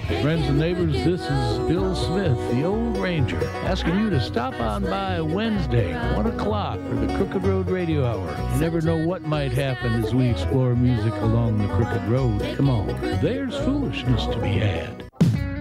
Friends and neighbors, this is Bill Smith, the Old Ranger, asking you to stop on by Wednesday, 1 o'clock, for the Crooked Road Radio Hour. You never know what might happen as we explore music along the Crooked Road. Come on, there's foolishness to be had.